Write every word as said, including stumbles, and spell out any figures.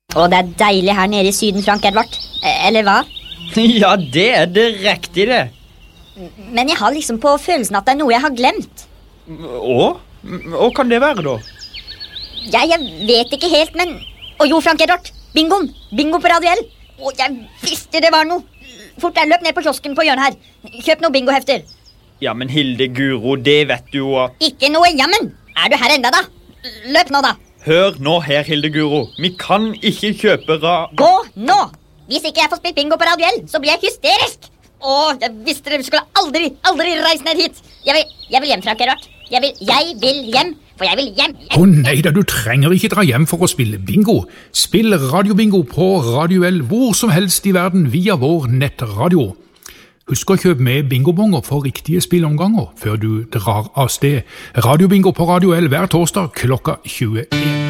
Og det er deilig her nede i Syden, Frank Edvard. Eller hva? Ja, det er direkte det. Men jeg har liksom på følelsen at det er noe jeg har glemt. Å? Hva kan det være da? Ja, jeg vet ikke helt, men... Å jo, Frank Edvard, bingoen. Bingo på Radio L. Å, jeg visste det var noe. Fort der, løp ned på kiosken på hjørnet her. Kjøp noen bingohefter. Ja, men Hilde Guro, det vet du jo at... Ikke noe jammen. Er du her enda da? Løp nå da. Hør nå her, Hilde Guro. Vi kan ikke kjøpe ra... Gå nå! Hvis ikke jeg får spilt bingo på Radio L, så blir jeg hysterisk. Åh, jeg visste dere skulle aldri, aldri reise ned hit. Jeg vil, jeg vil hjem, Frank Edvard. Jeg vil, jeg vil hjem, for jeg vil hjem. Å oh, nei da, du trenger ikke dra hjem for å spille bingo. Spill radiobingo på Radio L hvor som helst i verden via vår nettradio. Husk å kjøpe med bingobonger for riktige spillomganger før du drar av sted. Radiobingo på Radio L hver torsdag klokka tjueen.